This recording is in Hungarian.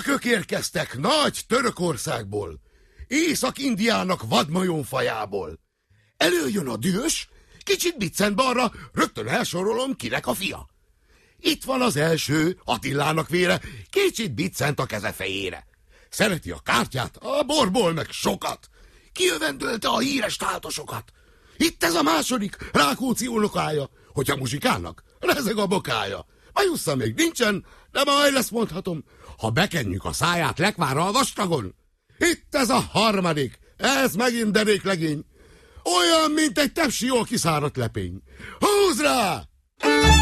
Törökök érkeztek nagy Törökországból, Észak-Indiának vadmajom fajából. Előjön a dühös, kicsit biccent balra, rögtön elsorolom, kinek a fia. Itt van az első, Attilának vére, kicsit biccent a keze fejére. Szereti a kártyát, a borból meg sokat. Kijövendölte a híres táltosokat. Itt ez a második, Rákóczi unokája. Hogyha muzsikálnak, rezeg a bokája. Bajussza még nincsen, de majd lesz mondhatom, ha bekenjük a száját lekvára a vastagon. Itt ez a harmadik, ez megint derék legény. Olyan, mint egy tepsi jól kiszáradt lepény. Húzd rá!